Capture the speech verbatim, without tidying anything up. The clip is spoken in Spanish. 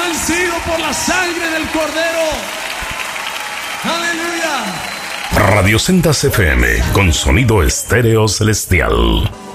vencido por la sangre del Cordero. Aleluya. Radio Sendas F M, con sonido estéreo celestial.